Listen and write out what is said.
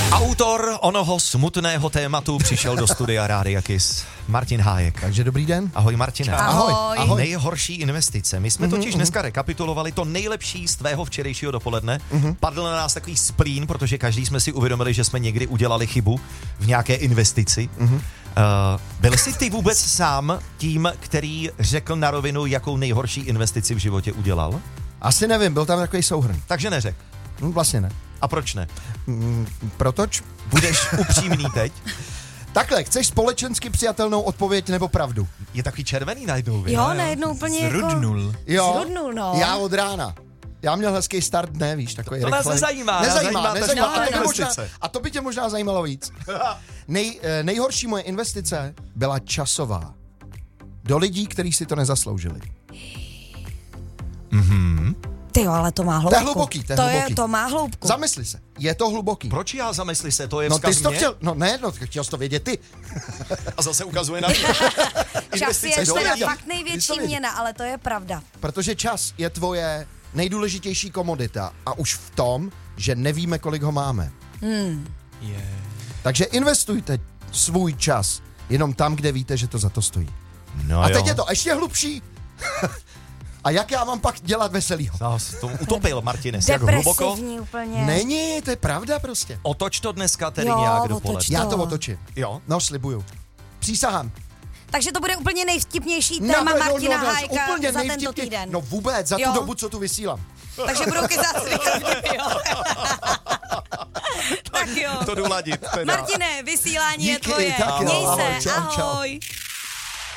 Autor onoho smutného tématu přišel do studia Rádia Kiss. Martin Hájek. Takže dobrý den. Ahoj Martine. Ahoj. Nejhorší investice. My jsme totiž dneska rekapitulovali to nejlepší z tvého včerejšího dopoledne. Padl na nás takový splín, protože každý jsme si uvědomili, že jsme někdy udělali chybu v nějaké investici. Byl jsi ty vůbec sám tím, který řekl na rovinu, jakou nejhorší investici v životě udělal? Asi nevím, byl tam takový souhrn. Takže neřek. Vlastně ne. A proč ne? Protoč? Budeš upřímný teď? Takhle, chceš společensky přijatelnou odpověď nebo pravdu? Je takový červený najednou, vy? Jo, najednou úplně Zrudnul. Jo, Zrudnul, no. Já od rána. Já měl hezký start dne, víš, takový To nás rychlej. nezajímá. Nezajímá. investice. A to by tě možná zajímalo víc. Nejhorší moje investice byla časová. Do lidí, kteří si to nezasloužili. Ty jo, ale to má hloubku. To je hluboký, to je hluboký. To má hloubku. Zamysli se, je to hluboký. Proč já zamysli se, to je No vzkaz ty jsi to mě? chtěl, chtěl jsi to vědět ty. A zase ukazuje na mě. Čas je do teda lidí. fakt Ty největší to vědět. měna, ale to je pravda. Protože čas je tvoje nejdůležitější komodita a už v tom, že nevíme, kolik ho máme. Takže investujte svůj čas jenom tam, kde víte, že to za to stojí. No A teď je to ještě hlubší. A jak já mám pak dělat veselýho? No, to utopil, Martine, jak hluboko. Depresivní úplně. Není, to je pravda prostě. Otoč to dneska tedy Jo, nějak otoč dopoledne. Já to otočím. Jo. No, slibuju. Přísahám. Takže to bude úplně nejvtipnější téma Martina Hájka úplně za tento nejvtipnější. týden. No vůbec, za tu Jo. dobu, co tu vysílám. Takže budou kecat jo. Tak jo. To jdu ladit. Teda. Martine, vysílání je Díky, tvoje. tak jo, Měj ahoj, se, čau, čau. ahoj.